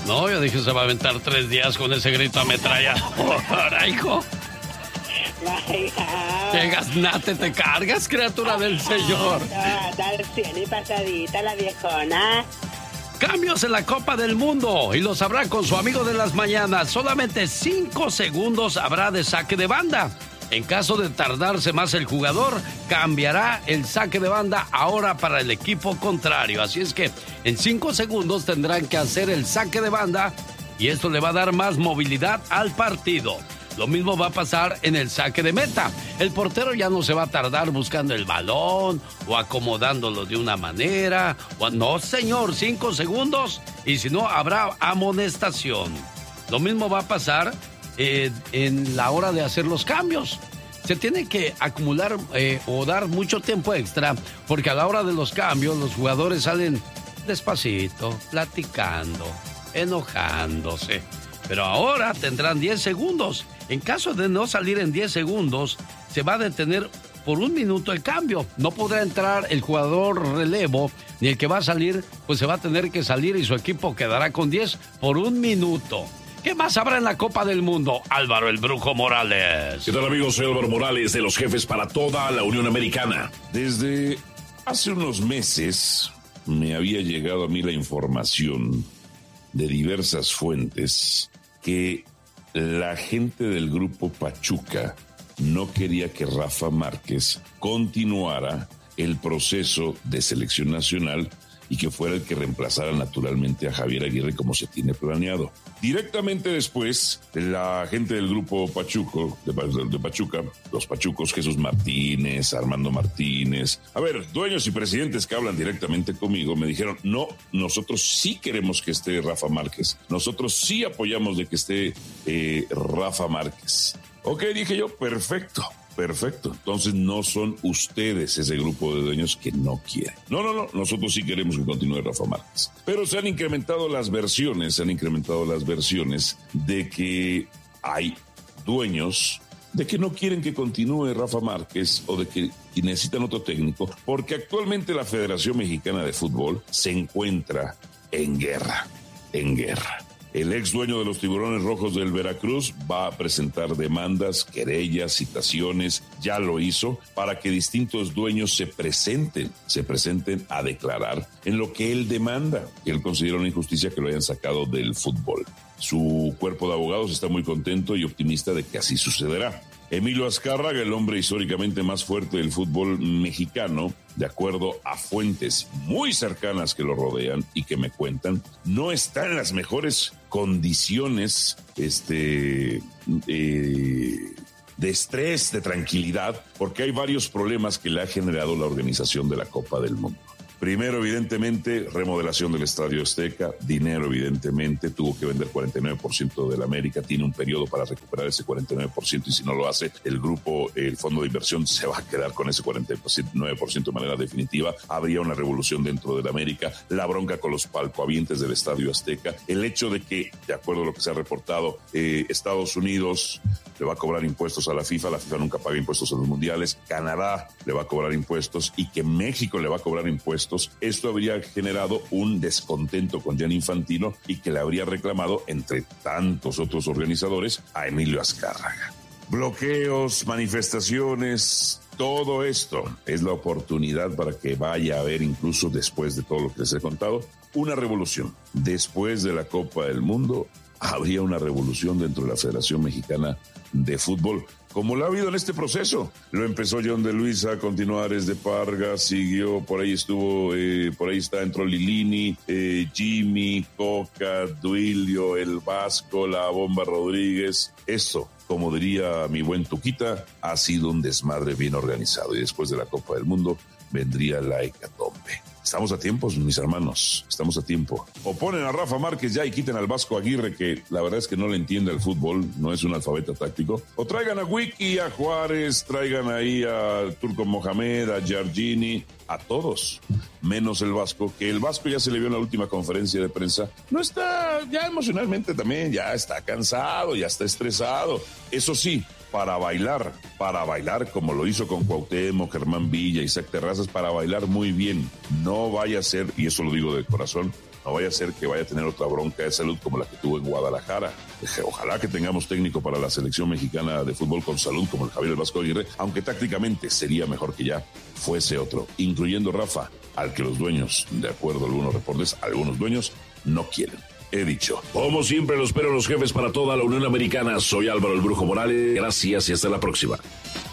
No, yo dije se va a aventar 3 días con ese grito ametralladora, hijo. ¡Qué gaznate te cargas, criatura del Señor! Dar 100 y pasadita la viejona. Cambios en la Copa del Mundo y lo sabrá con su amigo de las mañanas. Solamente 5 segundos habrá de saque de banda. En caso de tardarse más el jugador, cambiará el saque de banda ahora para el equipo contrario. Así es que en 5 segundos tendrán que hacer el saque de banda y esto le va a dar más movilidad al partido. Lo mismo va a pasar en el saque de meta. El portero ya no se va a tardar buscando el balón o acomodándolo de una manera. No, señor, 5 segundos y si no, habrá amonestación. Lo mismo va a pasar en la hora de hacer los cambios. Se tiene que acumular o dar mucho tiempo extra porque a la hora de los cambios los jugadores salen despacito, platicando, enojándose. Pero ahora tendrán 10 segundos. En caso de no salir en 10 segundos, se va a detener por 1 minuto el cambio. No podrá entrar el jugador relevo, ni el que va a salir, pues se va a tener que salir y su equipo quedará con 10 por 1 minuto. ¿Qué más habrá en la Copa del Mundo? Álvaro el Brujo Morales. ¿Qué tal, amigos? Soy Álvaro Morales de los Jefes para toda la Unión Americana. Desde hace unos meses me había llegado a mí la información de diversas fuentes que la gente del grupo Pachuca no quería que Rafa Márquez continuara el proceso de selección nacional y que fuera el que reemplazara naturalmente a Javier Aguirre como se tiene planeado. Directamente después, la gente del grupo de Pachuca, los pachucos, Jesús Martínez, Armando Martínez, dueños y presidentes que hablan directamente conmigo, me dijeron, no, nosotros sí queremos que esté Rafa Márquez, nosotros sí apoyamos de que esté Rafa Márquez. Ok, dije yo, perfecto. Entonces no son ustedes ese grupo de dueños que no quieren. No, nosotros sí queremos que continúe Rafa Márquez. Pero se han incrementado las versiones de que hay dueños de que no quieren que continúe Rafa Márquez o de que necesitan otro técnico, porque actualmente la Federación Mexicana de Fútbol se encuentra en guerra. El ex dueño de los Tiburones Rojos del Veracruz va a presentar demandas, querellas, citaciones, ya lo hizo, para que distintos dueños se presenten a declarar en lo que él demanda, que él considera una injusticia que lo hayan sacado del fútbol. Su cuerpo de abogados está muy contento y optimista de que así sucederá. Emilio Azcárraga, el hombre históricamente más fuerte del fútbol mexicano, de acuerdo a fuentes muy cercanas que lo rodean y que me cuentan, no está en las mejores condiciones de estrés, de tranquilidad, porque hay varios problemas que le ha generado la organización de la Copa del Mundo. Primero, evidentemente, remodelación del Estadio Azteca, dinero, evidentemente, tuvo que vender 49% del América, tiene un periodo para recuperar ese 49% y si no lo hace, el fondo de inversión se va a quedar con ese 49% de manera definitiva. Habría una revolución dentro del América, la bronca con los palcoavientes del Estadio Azteca, el hecho de que, de acuerdo a lo que se ha reportado, Estados Unidos le va a cobrar impuestos a la FIFA nunca paga impuestos en los mundiales, Canadá le va a cobrar impuestos y que México le va a cobrar impuestos. Esto habría generado un descontento con Gianni Infantino y que le habría reclamado, entre tantos otros organizadores, a Emilio Azcárraga. Bloqueos, manifestaciones, todo esto es la oportunidad para que vaya a haber, incluso después de todo lo que les he contado, una revolución. Después de la Copa del Mundo, habría una revolución dentro de la Federación Mexicana de Fútbol, como lo ha habido en este proceso. Lo empezó John de Luisa, continuó Ares de Parga, siguió, por ahí entró Lilini, Jimmy, Coca, Duilio, El Vasco, La Bomba Rodríguez. Esto, como diría mi buen Tuquita, ha sido un desmadre bien organizado y después de la Copa del Mundo vendría la hecatombe. Estamos a tiempo, mis hermanos, estamos a tiempo. O ponen a Rafa Márquez ya y quiten al Vasco Aguirre, que la verdad es que no le entiende el fútbol, no es un alfabeta táctico. O traigan a Wiki, a Juárez, traigan ahí a Turco Mohamed, a Giorgini, a todos, menos el Vasco, que el Vasco ya se le vio en la última conferencia de prensa. No está, ya emocionalmente también, ya está cansado, ya está estresado. Eso sí, para bailar como lo hizo con Cuauhtémoc, Germán Villa, Isaac Terrazas, para bailar muy bien. No vaya a ser, y eso lo digo de corazón, No vaya a ser que vaya a tener otra bronca de salud como la que tuvo en Guadalajara. Ojalá que tengamos técnico para la selección mexicana de fútbol con salud como el Javier Vasco Aguirre, aunque tácticamente sería mejor que ya fuese otro, incluyendo Rafa, al que los dueños, de acuerdo a algunos reportes, algunos dueños no quieren. He dicho. Como siempre, lo espero los jefes para toda la Unión Americana. Soy Álvaro el Brujo Morales. Gracias y hasta la próxima.